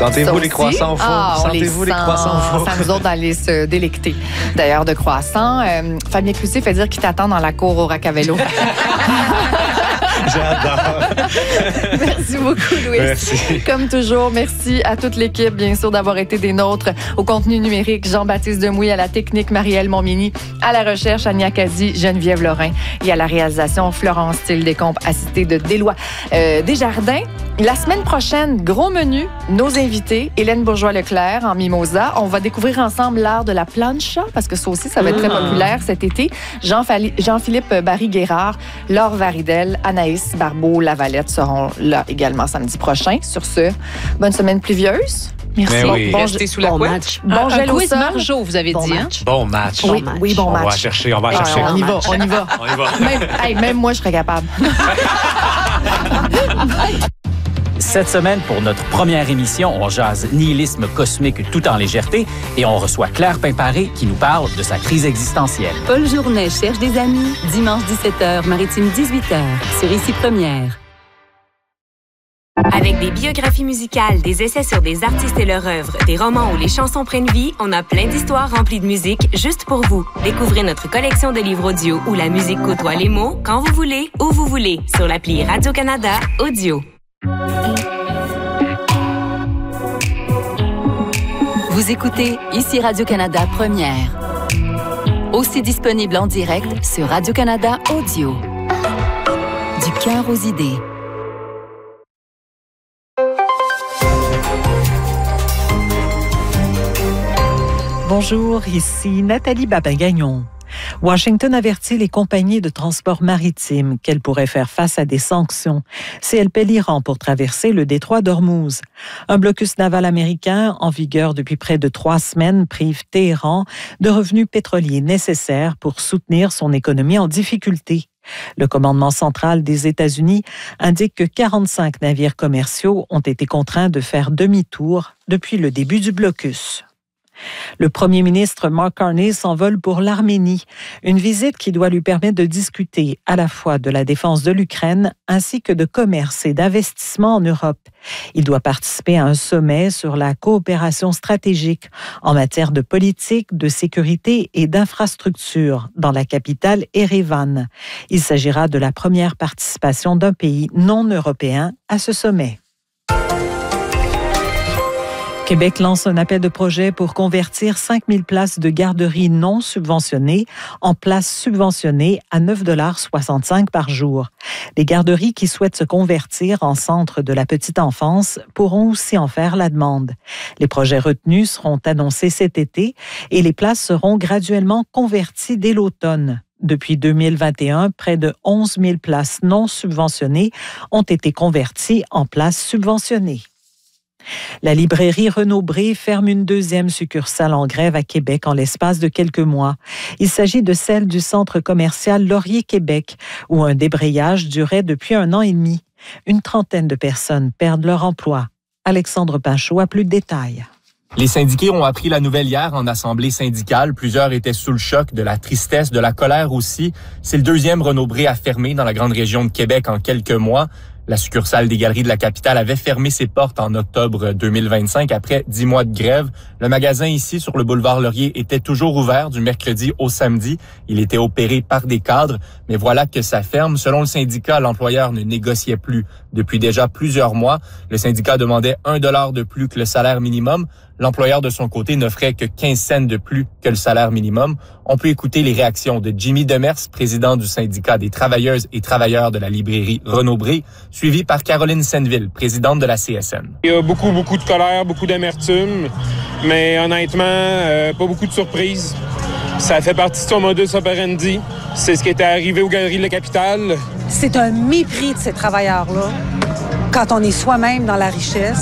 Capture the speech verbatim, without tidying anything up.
Sentez-vous les croissants au four? Ah, Sentez-vous les, les croissants au four? Ça nous autres d'aller se délecter. D'ailleurs, de croissants. Euh, Fabien Cloutier fait dire qu'il t'attend dans la cour au Racavello. J'adore. Merci beaucoup, Louis. Merci. Comme toujours, merci à toute l'équipe, bien sûr, d'avoir été des nôtres. Au contenu numérique, Jean-Baptiste Demouy, à la technique, Marielle Montmini, à la recherche, Ania Cazzi, Geneviève Lorrain et à la réalisation, Florence Thiel-Descombes, assistée de Déloi euh, Desjardins. La semaine prochaine, gros menu, nos invités, Hélène Bourgeois-Leclerc en Mimosa. On va découvrir ensemble l'art de la plancha, parce que ça aussi, ça va être très populaire cet été. Jean-Fali- Jean-Philippe Barry-Guérard, Laure Varidel, Anaïs Barbeau-Lavalette seront là également samedi prochain. Sur ce, bonne semaine pluvieuse. Merci. Mais oui. Bon, Restez sous la bon couette. match. bon un, gel un au quiz sol. Marjo, vous avez Bon dit. Hein? match. Bon match. Oui, match. oui, bon On va match. chercher, on va Ah, chercher. on y va, match. on y va. On y va. Même, hey, même moi, je serais capable. Cette semaine, pour notre première émission, on jase nihilisme cosmique tout en légèreté et on reçoit Claire Pimparé qui nous parle de sa crise existentielle. Paul Journet cherche des amis. Dimanche dix-sept heures, Maritime dix-huit heures. Sur Ici Première. Avec des biographies musicales, des essais sur des artistes et leur œuvre, des romans où les chansons prennent vie, on a plein d'histoires remplies de musique juste pour vous. Découvrez notre collection de livres audio où la musique côtoie les mots quand vous voulez, où vous voulez, sur l'appli Radio-Canada Audio. Vous écoutez Ici Radio-Canada Première. Aussi disponible en direct sur Radio-Canada Audio. Du cœur aux idées. Bonjour, ici Nathalie Babin-Gagnon. Washington avertit les compagnies de transport maritime qu'elles pourraient faire face à des sanctions si elles paient l'Iran pour traverser le détroit d'Ormuz. Un blocus naval américain en vigueur depuis près de trois semaines prive Téhéran de revenus pétroliers nécessaires pour soutenir son économie en difficulté. Le commandement central des États-Unis indique que quarante-cinq navires commerciaux ont été contraints de faire demi-tour depuis le début du blocus. Le premier ministre Mark Carney s'envole pour l'Arménie, une visite qui doit lui permettre de discuter à la fois de la défense de l'Ukraine ainsi que de commerce et d'investissement en Europe. Il doit participer à un sommet sur la coopération stratégique en matière de politique, de sécurité et d'infrastructure dans la capitale Erevan. Il s'agira de la première participation d'un pays non européen à ce sommet. Québec lance un appel de projet pour convertir cinq mille places de garderie non subventionnées en places subventionnées à neuf dollars soixante-cinq par jour. Les garderies qui souhaitent se convertir en centre de la petite enfance pourront aussi en faire la demande. Les projets retenus seront annoncés cet été et les places seront graduellement converties dès l'automne. Depuis deux mille vingt et un, près de onze mille places non subventionnées ont été converties en places subventionnées. La librairie Renaud-Bré ferme une deuxième succursale en grève à Québec en l'espace de quelques mois. Il s'agit de celle du centre commercial Laurier-Québec, où un débrayage durait depuis un an et demi. Une trentaine de personnes perdent leur emploi. Alexandre Pinchot a plus de détails. Les syndiqués ont appris la nouvelle hier en assemblée syndicale. Plusieurs étaient sous le choc, de la tristesse, de la colère aussi. C'est le deuxième Renaud-Bré à fermer dans la grande région de Québec en quelques mois. La succursale des Galeries de la Capitale avait fermé ses portes en octobre deux mille vingt-cinq après dix mois de grève. Le magasin ici, sur le boulevard Laurier, était toujours ouvert du mercredi au samedi. Il était opéré par des cadres, mais voilà que ça ferme. Selon le syndicat, l'employeur ne négociait plus depuis déjà plusieurs mois. Le syndicat demandait un dollar de plus que le salaire minimum. L'employeur, de son côté, n'offrait que quinze cents de plus que le salaire minimum. On peut écouter les réactions de Jimmy Demers, président du syndicat des travailleuses et travailleurs de la librairie Renaud-Bré, suivi par Caroline Senneville, présidente de la C S N. Il y a beaucoup, beaucoup de colère, beaucoup d'amertume, mais honnêtement, euh, pas beaucoup de surprises. Ça fait partie de son modus operandi. C'est ce qui était arrivé aux Galeries de la Capitale. C'est un mépris de ces travailleurs-là quand on est soi-même dans la richesse.